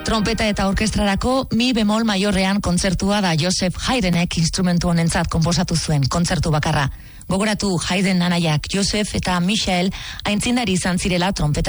Trompeta eta orkestrarako mi bemol maiorrean kontzertua da Joseph Haydnek instrumentu honentzat konposatu zuen kontzertu bakarra. Gogoratu Haydn anaiak Joseph eta Michael aintzindari izan zirela trompeta